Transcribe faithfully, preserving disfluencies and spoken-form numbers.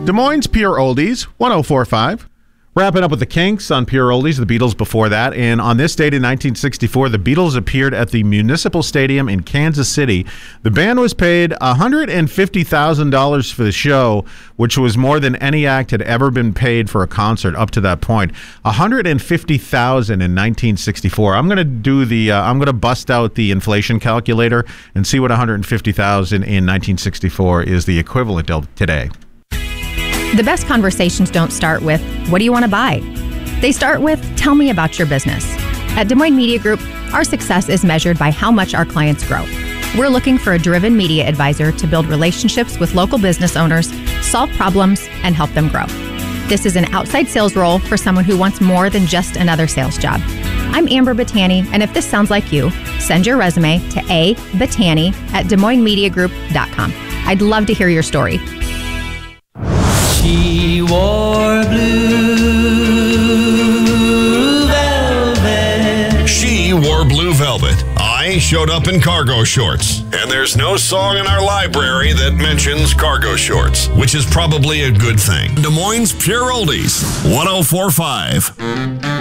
Des Moines Pure Oldies, one oh four point five. Wrapping up with the Kinks on Pure Oldies, the Beatles before that. And on this date in nineteen sixty-four, the Beatles appeared at the Municipal Stadium in Kansas City. The band was paid one hundred fifty thousand dollars for the show, which was more than any act had ever been paid for a concert up to that point. one hundred fifty thousand dollars in nineteen sixty-four. I'm going to do the, uh, I'm going to bust out the inflation calculator and see what one hundred fifty thousand dollars in nineteen sixty-four is the equivalent of today. The best conversations don't start with, what do you want to buy? They start with, tell me about your business. At Des Moines Media Group, our success is measured by how much our clients grow. We're looking for a driven media advisor to build relationships with local business owners, solve problems, and help them grow. This is an outside sales role for someone who wants more than just another sales job. I'm Amber Battani, and if this sounds like you, send your resume to a battani at des moines media group dot com. I'd love to hear your story. She wore blue velvet. She wore blue velvet. I showed up in cargo shorts. And there's no song in our library that mentions cargo shorts, which is probably a good thing. Des Moines Pure Oldies, one oh four point five.